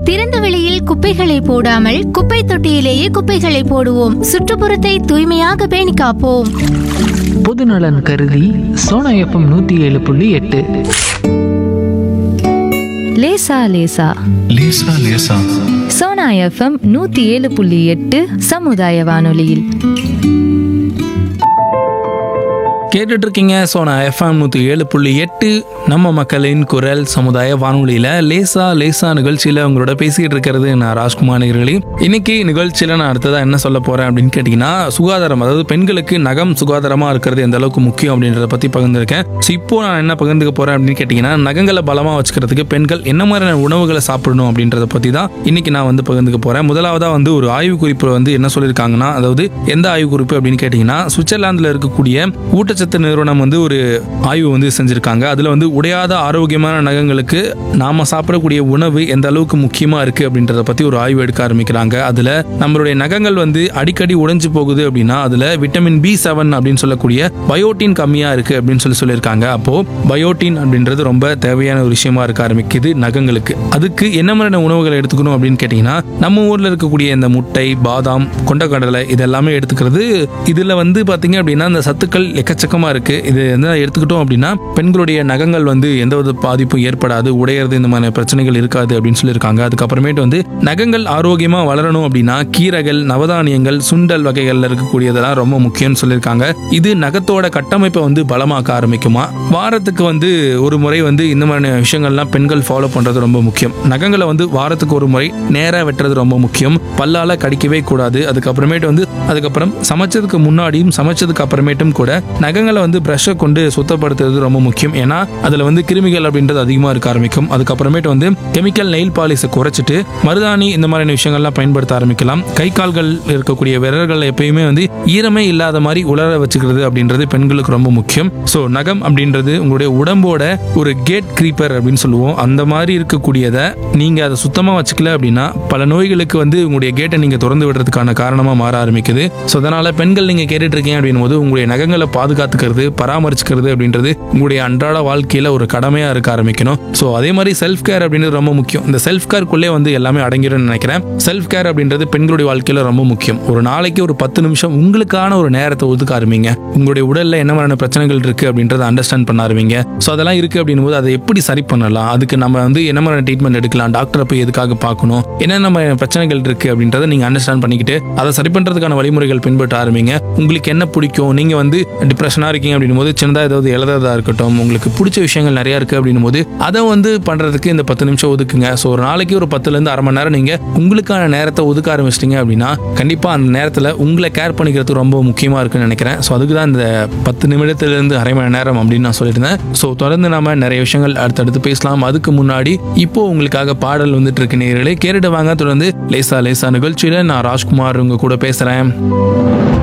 திறந்த வெளியில் குப்பைகளை போடாமல் குப்பை தொட்டியிலேயே குப்பைகளை போடுவோம். சுற்றுப்புறத்தை தூய்மையாக பேணி காப்போம். பொதுநலன் கருதி சோனா எஃப்எம் 107.8. லேசா லேசா லேசா லேசா சோனா எஃப்எம் 107.8 சமுதாய வானொலியில். கேட்டுட்டு இருக்கீங்க சோனா எஃப்எம் 107.8 நம்ம மக்களின் குரல் சமுதாய வானொலியில லேசா லேசா நிகழ்ச்சியில உங்களோட பேசிட்டு இருக்கிறது நான் ராஜ்குமார் நேயர்களே. இன்னைக்கு நிகழ்ச்சியில நான் அடுத்ததா என்ன சொல்ல போறேன் அப்படின்னு கேட்டீங்கன்னா, சுகாதாரம், அதாவது பெண்களுக்கு நகம் சுகாதாரமா இருக்கிறது எந்த அளவுக்கு முக்கியம் அப்படின்றத பத்தி பகிர்ந்துருக்கேன். ஸோ இப்போ நான் என்ன பகிர்ந்துக்க போறேன் அப்படின்னு கேட்டீங்கன்னா, நகங்களை பலமா வச்சுக்கிறதுக்கு பெண்கள் என்ன மாதிரியான உணவுகளை சாப்பிடணும் அப்படின்றத பத்தி தான் இன்னைக்கு நான் வந்து பகிர்ந்துக்க போறேன். முதலாவதா வந்து ஒரு ஆய்வு குறிப்பு வந்து என்ன சொல்லியிருக்காங்கன்னா, அதாவது எந்த ஆய்வு குறிப்பு அப்படின்னு கேட்டீங்கன்னா, சுவிட்சர்லாந்துல இருக்கக்கூடிய ஊட்டச்சத்து நிறுவனம் வந்து ஒரு ஆய்வு வந்து செஞ்சிருக்காங்க. அதுல வந்து உடையாத ஆரோக்கியமான நகங்களுக்கு நாம சாப்பிடக்கூடிய உணவு எந்த அளவுக்கு முக்கியமா இருக்கு அப்படின்றத பத்தி ஒரு ஆய்வு எடுக்க ஆரம்பிக்கிறாங்க. அதுல நம்மளுடைய நகங்கள் வந்து அடிக்கடி உடைஞ்சு போகுது அப்படின்னா அதுல விட்டமின் B7 அப்படின்னு சொல்லக்கூடிய பயோட்டின் கம்மியா இருக்கு அப்படின்னு சொல்லியிருக்காங்க. அப்போ பயோட்டின் அப்படின்றது ரொம்ப தேவையான ஒரு விஷயமா இருக்க ஆரம்பிக்குது நகங்களுக்கு. அதுக்கு என்ன மாதிரியான உணவுகளை எடுத்துக்கணும் அப்படின்னு கேட்டீங்கன்னா, நம்ம ஊர்ல இருக்கக்கூடிய இந்த முட்டை, பாதாம், கொண்டக்கடலை இதெல்லாமே எடுத்துக்கிறது. இதுல வந்து பாத்தீங்க அப்படின்னா இந்த சத்துக்கள் எக்கச்சக்கமா இருக்கு. இது என்ன எடுத்துக்கிட்டோம் அப்படின்னா பெண்களுடைய நகங்கள் வந்து எந்த ஒரு பாதிப்பும் ஏற்படாது, உடையிறது, இந்த மாதிரி பிரச்சனைகள் இருக்காது அப்படின்னு சொல்லியிருக்காங்க. அதுக்கப்புறமேட்டு வந்து நகங்கள் ஆரோக்கியமா வளரணும் அப்படின்னா கீரைகள், நவதானியங்கள், சுண்டல் வகைகள்ல இருக்கக்கூடியதெல்லாம் ரொம்ப முக்கியம்னு சொல்லியிருக்காங்க. இது நகத்தோட கட்டமைப்பை வந்து பலமாக்க ஆரம்பிக்குமா. வாரத்துக்கு வந்து ஒரு முறை வந்து இந்த மாதிரி விஷயங்கள்லாம் பெண்கள் ஃபாலோ பண்றது ரொம்ப முக்கியம். நகங்களை வந்து வாரத்துக்கு ஒரு முறை நேரா வெட்டுறது ரொம்ப முக்கியம். பல்லால கடிக்கவே கூடாது. அதுக்கப்புறம் சமைச்சதுக்கு முன்னாடியும் சமைச்சதுக்கு அப்புறமேட்டும் கூட நகங்களை வந்து பிரஷை கொண்டு சுத்தப்படுத்துறது ரொம்ப முக்கியம். ஏன்னா அதுல வந்து கிருமிகள் அப்படின்றது அதிகமா இருக்க ஆரம்பிக்கும். அதுக்கப்புறமேட்டு வந்து கெமிக்கல் நெயில் பாலிஷை குறைச்சிட்டு மருதாணி இந்த மாதிரியான விஷயங்கள்லாம் பயன்படுத்த ஆரம்பிக்கலாம். கை கால்கள் இருக்கக்கூடிய விரல்கள் எப்பயுமே வந்து ஈரமே இல்லாத மாதிரி உலர வச்சுக்கிறது அப்படின்றது பெண்களுக்கு ரொம்ப முக்கியம். ஸோ நகம் அப்படின்றது உங்களுடைய உடம்போட ஒரு கேட் கிரீப்பர் அப்படின்னு சொல்லுவோம். அந்த மாதிரி இருக்கக்கூடியதை நீங்க அதை சுத்தமா வச்சுக்கல அப்படின்னா பல நோய்களுக்கு வந்து உங்களுடைய கேட்டை நீங்க திறந்து விடுறதுக்கான காரணமா மாற ஆரம்பிக்குது. ஸோ அதனால பெண்கள் நீங்க கேட்டுட்டு இருக்கீங்க அப்படின் போது உங்களுடைய நகங்களை பாதுகாத்துக்கிறது, பராமரிச்சுக்கிறது அப்படின்றது உங்களுடைய அன்றாட வாழ்க்கையில ஒரு கடமையா இருக்க ஆரம்பிக்கணும். ஸோ அதே மாதிரி செல்ஃப் கேர் அப்படின்றது ரொம்ப முக்கியம். இந்த செல்ஃப் கேருக்குள்ளே வந்து எல்லாமே அடங்கிடும் நினைக்கிறேன். செல்ஃப் கேர் அப்படின்றது பெண்களுடைய வாழ்க்கையில ரொம்ப முக்கியம். ஒரு நாளைக்கு ஒரு 10 நிமிஷம் உங்களுக்கான ஒரு நேரத்தை ஒதுக்க ஆரம்பிங்க. உங்களுடைய உடல்ல என்ன மாதிரியான பிரச்சனைகள் இருக்கு அப்படின்றத அண்டர்ஸ்டாண்ட் பண்ண ஆரம்பிங்க. ஸோ அதெல்லாம் இருக்கு அப்படின் போது அதை எப்படி சரி பண்ணலாம், அதுக்கு நம்ம வந்து என்ன மாதிரியான ட்ரீட்மெண்ட் எடுக்கலாம், டாக்டரை போய் எதுக்காக பார்க்கணும், என்னென்ன பிரச்சனைகள் இருக்கு அப்படின்றத நீங்க அண்டர்ஸ்டாண்ட் பண்ணிக்கிட்டு அதை சரி பண்றதுக்கான வழிமுறைகள் பின்பற்ற ஆரம்பிங்க. உங்களுக்கு என்ன பிடிக்கும், நீங்க வந்து டிப்ரெஷனா இருக்கீங்க அப்படின்னும் போது சின்னதா ஏதாவது எழுதுறதா இருக்கட்டும், உங்களுக்கு பிடிச்ச விஷயங்கள் நிறைய இருக்கு அப்படின்னும் போது அதை வந்து பண்றதுக்கு இந்த 10 நிமிஷம் ஒதுக்குங்க. ஸோ ஒரு நாளைக்கு ஒரு 10ல இருந்து அரை மணி நேரம் நீங்க உங்களுக்கான நேரத்தை ஒதுக்க ஆரம்பிச்சிட்டீங்க அப்படின்னா கண்டிப்பா அந்த நேரத்தில் உங்களை கேர் பண்ணிக்கிறது ரொம்ப முக்கியமா இருக்குன்னு நினைக்கிறேன். ஸோ அதுக்கு தான் இந்த 10 நிமிடத்திலிருந்து அரை மணி நேரம் அப்படின்னு நான் சொல்லியிருந்தேன். ஸோ தொடர்ந்து நாம நிறைய விஷயங்கள் அடுத்தடுத்து பேசலாம். அதுக்கு முன்னாடி இப்போ உங்களுக்காக பாடல் வந்துட்டு இருக்கு. நேயர்களே கேட்டுட்டு வாங்க. தொடர்ந்து லேசா லேசா நிகழ்ச்சியில நான் ராஜ்குமார் உங்க கூட பேசுறேன்.